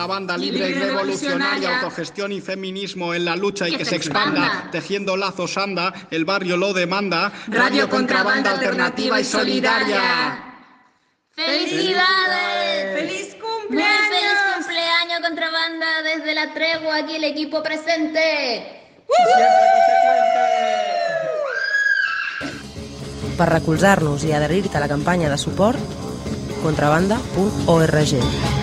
Una banda libre y revolucionaria, autogestión y feminismo en la lucha y que se expanda, tejiendo lazos anda, el barrio lo demanda. Radio Contrabanda alternativa y solidaria. ¡Felicidades! ¡Feliz cumpleaños! ¡Muy feliz cumpleaños, Contrabanda! Desde La Tregua, aquí el equipo presente. Per recolzar-nos i adherir-te a la campanya de suport, contrabanda.org.